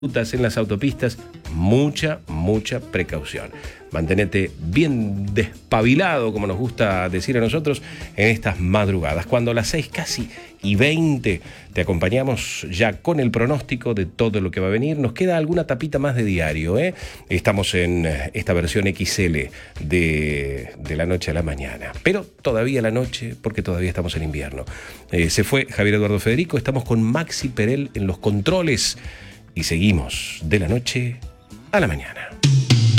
en las autopistas, mucha precaución. Mantenete bien despabilado, como nos gusta decir a nosotros, en estas madrugadas. Cuando a las 6:20 te acompañamos ya con el pronóstico de todo lo que va a venir. Nos queda alguna tapita más de diario, ¿eh? Estamos en esta versión XL de la noche a la mañana. Pero todavía la noche, porque todavía estamos en invierno. Se fue Javier Eduardo Federico, estamos con Maxi Perel en los controles. Y seguimos de la noche a la mañana.